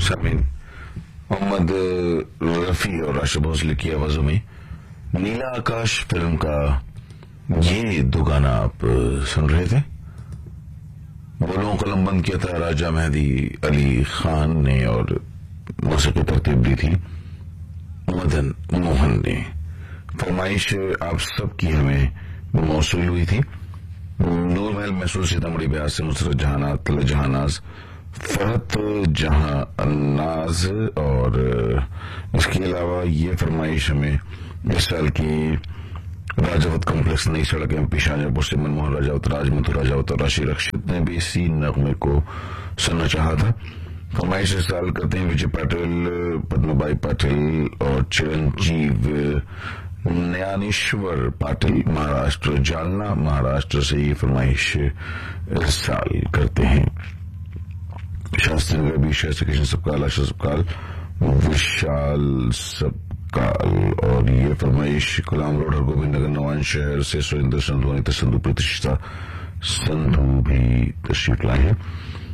सामीन, मोहम्मद रफी और राशिद भोसले की आवाजों में नीला आकाश फिल्म का ये दो गाना आप सुन रहे थे। बोलों कलम बंद किया था राजा मेहदी अली खान ने और मौसीकी तरतीब दी थी मदन मोहन ने। फरमाइश आप सबकी हमें मौसूल हुई थी। नूर महल महसूस सीतामढ़ी बिहार से नुसरत जहाना तल जहानाज फरहत जहां अन्नाज और इसके अलावा ये फरमाइश हमें इस साल की राजावत कॉम्प्लेक्स नई सड़क एमपी शाहजहांपुर से मनमोहन राजावत राजमथु राजावत और राशि रक्षित ने भी इसी नगमे को सुनना चाहा था। फरमाइश इस साल करते हैं विजय पाटिल, पद्मबाई पाटिल और चिरंजीव ज्ञानेश्वर पाटिल महाराष्ट्र जालना महाराष्ट्र से ये फरमाइश इस साल करते हैं। शास्त्री रवि शास्त्री कृष्ण सबकाल आशा सबकाल विशाल सबकाल और ये फरमाइश गुलाम रोड और गोविंद नगर नवान शहर से सुरेंद्र संधू अनिता संधू प्रतिष्ठा संधू भी तशरीफ लाए हैं।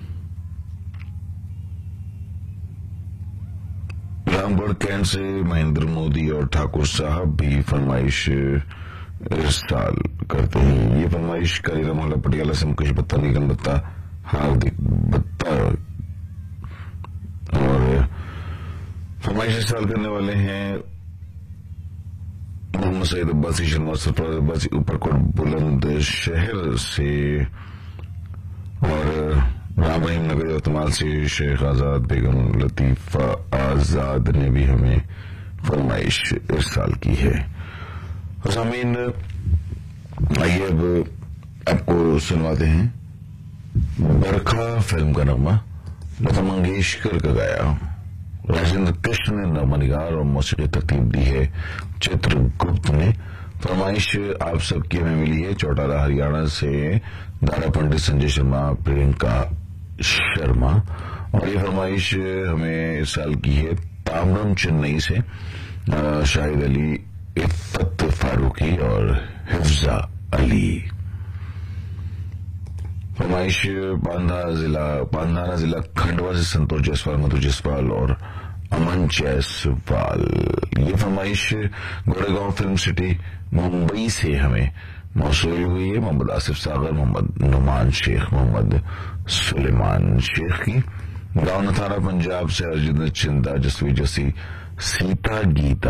रामगढ़ कैंट से महेंद्र मोदी और ठाकुर साहब भी फरमाइश इस साल करते हैं। ये फरमाइश करीरा मोहल्ला पटियाला से मुकेश बत्ता निगम बत्ता हार्दिक बत्ता और फरमाइश इस साल करने वाले हैं मोहम्मद सईद अब्बासी शर्मा सरफराज अब्बासी ऊपरकोट बुलंद शहर से और राम रहीम नगर यवतमाल से शेख आजाद बेगम लतीफा आजाद ने भी हमें फरमाइश इस साल की है। सामीन, आइए अब आपको सुनवाते हैं बरखा फिल्म का नगमा लता मंगेशकर का गाया। राजेंद्र कृष्ण ने नगमा निगार और मौसीकी तरतीब दी है चित्रगुप्त ने। फरमाइश आप सबकी हमें मिली है चौटाला हरियाणा से दारा पंडित संजय शर्मा प्रियंका शर्मा और ये फरमाइश हमें इस साल की है तामरम चेन्नई से शाहिद अली इफ्फत फारूकी और हिफ्जा अली। फरमाइश पांधाना जिला खंडवा से संतोष जायसवाल मधु जायसवाल और अमन जायसवाल। ये फरमाइश गोरेगांव फिल्म सिटी मुंबई से हमें मौसूल हुई है मोहम्मद आसिफ सागर मोहम्मद नुमान शेख मोहम्मद सुलेमान शेख की। गांव नथारा पंजाब से अर्जुन चिंदा जसवी जसी सीता गीता।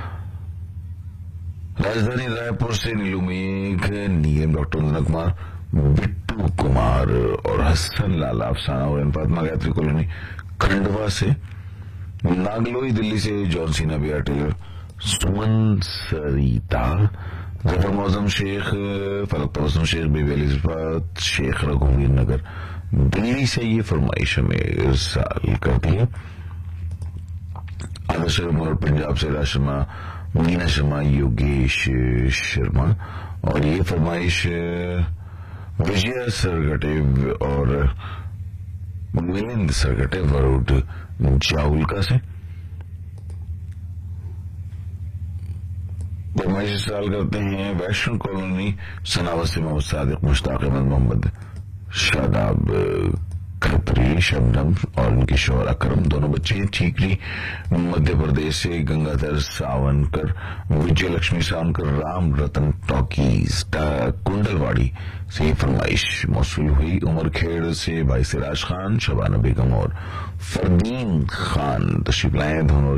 राजधानी रायपुर से नीलू मेघ नीलम डॉक्टर नगमा बिट्टू कुमार और हसन लाल अफसाना और फातिमा गायत्री कॉलोनी खंडवा से। नागलोई दिल्ली से जॉन सीना बिहार टेलर सुमन सरिता जफर मौजम शेख फलक तबसम शेख बेबी अलीफात शेख रघुवीर नगर दिल्ली से ये फरमाइश हमें इस साल करती है। आदर्श मोर पंजाब से राज शर्मा मीना शर्मा योगेश शर्मा और ये फरमाइश विजय सरगटे और मिलिंद सरगटे वरुड जाउलका से। फरमाइश इस साल करते हैं वैष्णो कॉलोनी सनावत से मोहम्मद सादिक मुश्ताक अहमद मोहम्मद शादाब खत्री शबनम और उनके शोहर अकरम दोनों बच्चे हैं। ठीकरी मध्य प्रदेश से गंगाधर सावनकर विजय लक्ष्मी सावनकर राम रतन टॉकीज कुंडलवाड़ी से फरमाइश मौसूल हुई। उमर खेड़ से भाई सिराज खान शबाना बेगम और फरदीन खान तशरीफ लाए दोनों।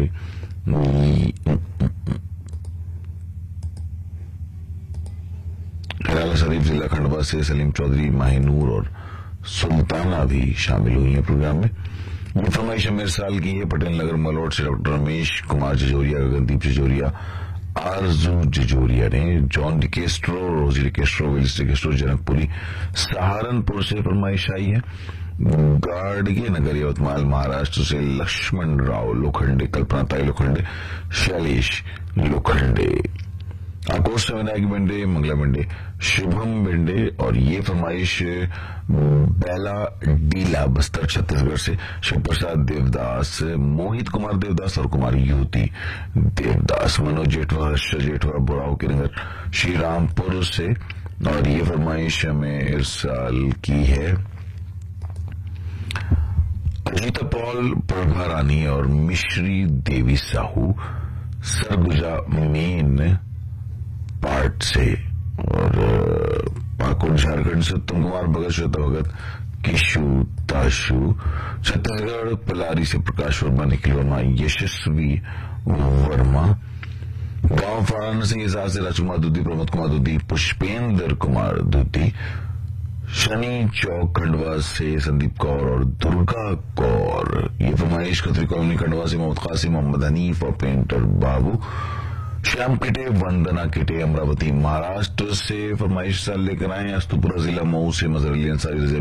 खैराला शरीफ जिला खंडवा से सलीम चौधरी माहिनूर और सुल्ताना भी शामिल हुई है प्रोग्राम में। ये फरमाइश मेरे साल की है पटेल नगर मलोट से डॉक्टर रमेश कुमार जजोरिया गगनदीप जजोरिया आरजू जजोरिया ने। जॉन डिकेस्ट्रो रोजी डिकेस्ट्रो विल्स डिकेस्ट्रो जनकपुरी सहारनपुर से फरमाइश आई है। गाड़गे नगर यवतमाल महाराष्ट्र से लक्ष्मण राव लोखंडे कल्पना ताई लोखंडे शैलेश लोखंडे। आकोश से विनायक बेंडे मंगला बेंडे शुभम बेंडे और ये फरमाइश बेला डीला बस्तर छत्तीसगढ़ से शिव प्रसाद देवदास मोहित कुमार देवदास और कुमारी युवती देवदास। मनोज जेठवा हर्ष जेठवा बुराव के नगर श्री रामपुर से और ये फरमाइश हमें इस साल की है अजीत कॉल प्रभा रानी और मिश्री देवी साहू सरगुजा मेन पार्ट से, और पाकुड़ झारखंड से उत्तम कुमार भगत, श्वेता भगत, किशु ताशु, छत्तीसगढ़ पलारी से प्रकाश वर्मा, निखिल वर्मा, यशस्वी वर्मा, गांव फराना सिंह हिसार से राजकुमार दूधी, प्रमोद कुमार दूधी, पुष्पेंद्र कुमार दूधी, शनि चौक खंडवा से संदीप कौर और दुर्गा कौर। ये फरमाइश खत्री कॉलोनी खंडवा से मोहम्मद कासिम, मोहम्मद हनीफ और पेंटर बाबू। श्याम किटे, वंदना किटे अमरावती महाराष्ट्र से फरमाइश लेकर आए। अस्तुपुरा जिला मऊ से मजर अली अंसारी,